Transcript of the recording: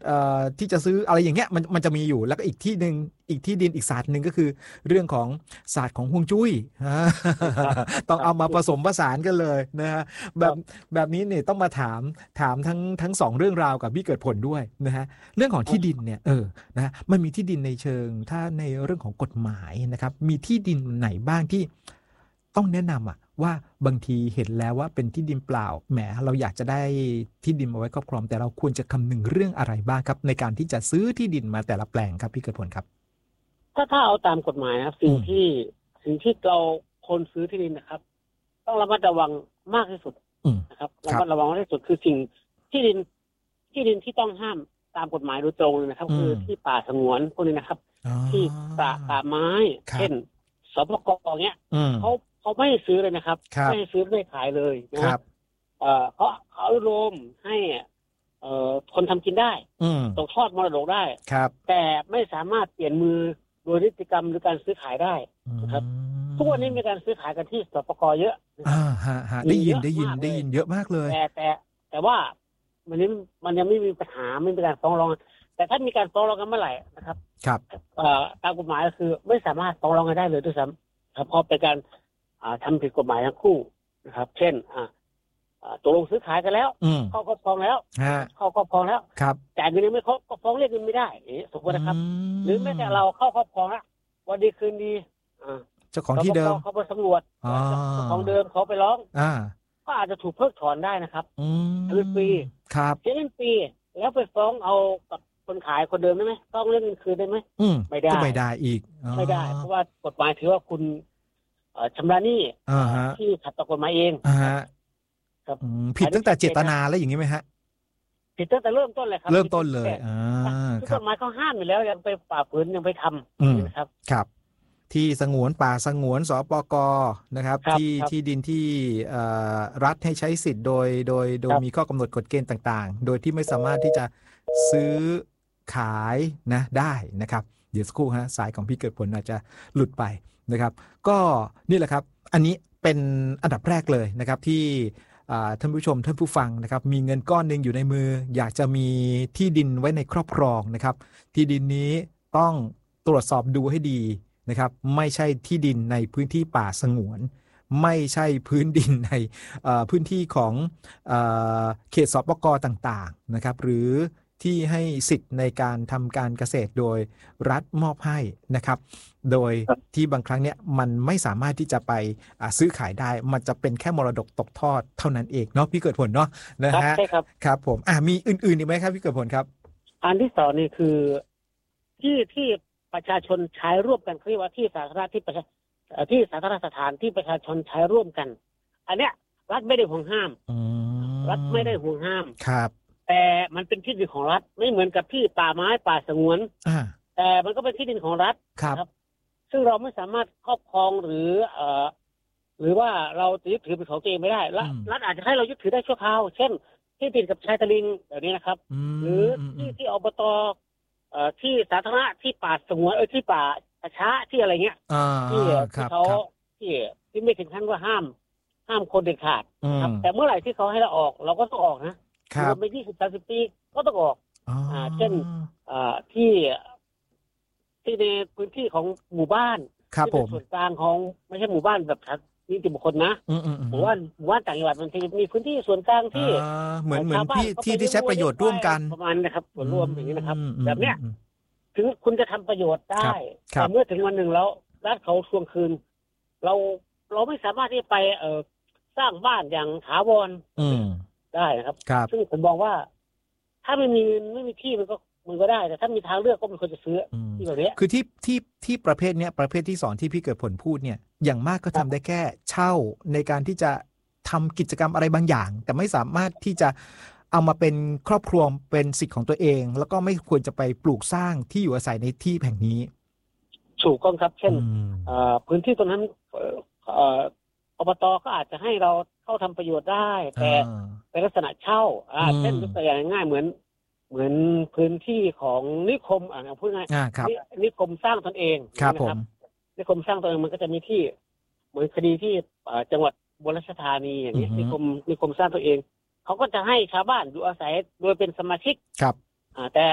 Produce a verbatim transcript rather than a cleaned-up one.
เอ่อที่จะซื้ออะไรอย่างเงี้ยมันมันจะมีอยู่แล้วก็อีกที่หนึ่งอีกที่ดินอีกศาสตร์หนึ่งก็คือเรื่องของศาสตร์ของฮวงจุ้ยครับครับต้องครับเอามาผสมผสานกันเลยนะฮะแบบครับแบบนี้เนี่ยต้องมาถามถามทั้งทั้งสองเรื่องราวกับพี่เกิดผลด้วยนะฮะเรื่องของที่ดินเนี่ยเออนะมันมีที่ดินในเชิงถ้าในเรื่องของกฎหมายนะครับมีที่ดินไหนบ้างที่ต้องแนะนำอ่ะว่าบางทีเห็นแล้วว่าเป็นที่ดินเปล่าแหมเราอยากจะได้ที่ดินมาไว้ครอบครองแต่เราควรจะคำนึงเรื่องอะไรบ้างครับในการที่จะซื้อที่ดินมาแต่ละแปลงครับพี่เกิดผลครับถ้าถ้าเอาตามกฎหมายนะครับอืสิ่งมที่สิ่งที่เราคนซื้อที่ดินนะครับต้องระมัดระวังมากที่สุดอืมนะครับคระรับมัดระวังมากที่สุดคือสิ่งที่ดินที่ดินที่ต้องห้ามตามกฎหมายโดยตรงเลยนะครับอืมคือที่ป่าสงวนพวกนี้นะครับอ๋อที่ป่าป่าไม้ครับเช่นสปกเงี้ยอืมเขาเขาไม่ให้ซื้อเลยนะครับครับไม่ให้ซื้อไม่ให้ขายเลยนะครับเอ่อเขาเขาอนุโลมให้เอ่อคนทำกินได้อืมตกทอดมรดกได้ครับแต่ไม่สามารถเปลี่ยนมือโดยนิติกรรมหรือการซื้อขายได้อืนะครับทุกวันนี้มีการซื้อขายกันที่สปกเยอะนะคอ่ารับฮะฮะได้มีเยอะยินได้ยินมากเลยได้ยินเยอะมากเลยแต่แต่แต่ว่ามันนี้มันยังไม่มีปัญหาไม่มีการฟ้องร้องแต่ถ้ามีการฟ้องร้องกันเมื่อไหร่นะครับครับเอ่อตามกฎหมายก็คือไม่สามารถฟ้องร้องกันได้เลยด้วยซ้ำครับเพราะเป็นการอ่าทำผิดกฎหมายทั้งคู่นะครับ เช่นอ่าอ่าตกลงซื้อขายกันแล้วอืมเข้าครอบครองแล้วฮะเข้าครอบครองแล้วครับจ่ายเงินยังไม่ครบก็ฟ้องเรียกเงินไม่ได้อย่างนี้สมมตินะครับอืหรือแม้แต่มเราเข้าครอบครองแล้ววันดีคืนดีอ่าเจ้าของสปกที่เดิมเขาไปสำรวจอ๋อเจ้าของเดิมเขาไปร้องอ่าก็อาจจะถูกเพิกถอนได้นะครับอืเป็นปีมครับเสียเป็นปีแล้วไปฟ้องเอากับคนขายคนเดิมได้ไหมต้องเรื่องเงินคืนได้ไหมอืมไม่ได้ก็ไม่ได้อีกอ๋อไม่ได้เพราะว่ากฎหมายถือว่าคุณเอ่อชำระหนี้อ่าเอ่อฮะที่ขัดต่อกฎหมายเองอ่าครับฮะครับอืมผิอันนี้ดตั้งแต่เจชัดเจนนะตนาแล้วอย่างนี้ไหมฮะผิดตั้งแต่เริ่มต้นเลยครับเริ่มผิดตั้งแต่ต้นเลยอ่าคืครับอกฎหมายเขาห้ามอยู่แล้วยังไปฝ่าฝืนยังไปทอืมำนะครับครับที่สงวนป่าสงวนสปกนะครับครับที่ครับที่ดินที่เอ่อรัฐให้ใช้สิทธิ์โดยโดยโดยมีครับข้อกำหนดกฎเกณฑ์ต่างๆโดยที่ไม่สามารถที่จะซื้อขายนะได้นะครับเดี๋ยวสักครู่ฮะสายของพี่เกิดผลอาจจะหลุดไปนะครับก็นี่แหละครับอันนี้เป็นอันดับแรกเลยนะครับที่อ่าท่านผู้ชมท่านผู้ฟังนะครับมีเงินก้อนหนึ่งอยู่ในมืออยากจะมีที่ดินไว้ในครอบครองนะครับที่ดินนี้ต้องตรวจสอบดูให้ดีนะครับไม่ใช่ที่ดินในพื้นที่ป่าสงวนไม่ใช่พื้นดินในเอ่อพื้นที่ของเอ่อเขตสปกต่างๆนะครับหรือที่ให้สิทธิ์ในการทำการเกษตรโดยรัฐมอบให้นะครับโดยที่บางครั้งเนี่ยมันไม่สามารถที่จะไปอ่าซื้อขายได้มันจะเป็นแค่มรดกตกทอดเท่านั้นเองเนาะพี่เกิดผลเนาะนะครับฮะใช่ครับครับผมอ่ามีอื่นๆอีกไหมครับพี่เกิดผลครับอันที่สองนี่คือที่ที่ประชาชนใช้ร่วมกันเขาเรียกว่าที่สาธารณะที่ประชาเอ่อที่สาธารณสถานที่ประชาชนใช้ร่วมกันอันเนี้ยรัฐไม่ได้ห่วงห้ามอืรัฐไม่มได้ห่วงห้ามครับแต่มันเป็นที่ดินของรัฐไม่เหมือนกับที่ป่าไม้ป่าสงวนอ่าแต่มันก็เป็นที่ดินของรัฐครับนะครับซึ่งเราไม่สามารถครอบครองหรือเอ่อหรือว่าเราจะยึดถือเป็นของตัวเองไม่ได้รัฐอืมรัฐอาจจะให้เรายึดถือได้ชั่วคราวเช่นที่ติดกับชายทะเลแบบนี้นะครับอืหรือมอืมอืที่มที่อบตเอ่อที่สาธารณะที่ป่าสงวนเออที่ป่าประชาที่อะไรเงี้ยอ่าที่ครัที่เขาบครับที่ที่ไม่ถึงขั้นว่าห้ามห้ามคนเด็ดขาดอืมนะครับแต่เมื่อไหร่ที่เขาให้เราออกเราก็ต้องออกนะคอยู่รับกันไปยี่สิบสามสิบปีก็ต้องออกอ๋ออ่าเช่นอ่าที่ที่ในพื้นที่ของหมู่บ้านครับที่ผมเป็นส่วนกลางของไม่ใช่หมู่บ้านแบบนิติบุคคลนะอืมอืมอืมหมู่บ้านหมู่บ้านต่างจังหวัดมันจะมีพื้นที่ส่วนกลางอ่าที่เหมือนเหมือนชาวบ้านพี่เขาไปที่ที่เลี้ยงวัวใช้ประโยชน์เลี้ยงควายร่วมกันประมาณนะครับส่อืวนรวมอย่างนี้นะครับมอืมแบบเนี้ยอืมถึงคุณจะทำประโยชน์ครัได้บครัแต่บเมื่อถึงวันหนึ่งแล้วรัฐเขาทวงคืนเราเราไม่สามารถที่จะไปเอ่อสร้างบ้านอย่างถาวรอืมได้นะครับครับซึ่งผมมองว่าถ้าไม่มีไม่มีที่มันก็มันก็ได้แต่ถ้ามีทางเลือกก็มีคนจะซื้ออืมที่แบบนี้คือที่ที่ที่ประเภทเนี้ยประเภทที่สองที่พี่เกิดผลพูดเนี่ยอย่างมากก็ทำได้แค่เช่าในการที่จะทำกิจกรรมอะไรบางอย่างแต่ไม่สามารถที่จะเอามาเป็นครอบครัวเป็นสิทธิ์ของตัวเองแล้วก็ไม่ควรจะไปปลูกสร้างที่อยู่อาศัยในที่แห่งนี้ถูกต้องครับเช่นอืมเอ่อพื้นที่ตรงนั้นเอ่อเอ่ออบตก็อาจจะให้เราเข้าทำประโยชน์ได้อ่แต่าเป็นลักษณะเช่าอ่าอืเช่นมยกตัวอย่างง่ายๆเหมือนเหมือนพื้นที่ของนิคมอ่าพูดง่ายอ่าครับนินิคมสร้างตนเองอคย่างรับผมนี้นะครับนิคมสร้างตนเองมันก็จะมีที่เหมือนคดีที่เอ่อจังหวัดอุบลราชธานีอย่างนี้อือฮึนิคมนิคมสร้างตัวเองเขาก็จะให้ชาวบ้านอยู่อาศัยโดยเป็นสมาชิกครับอ่าแต่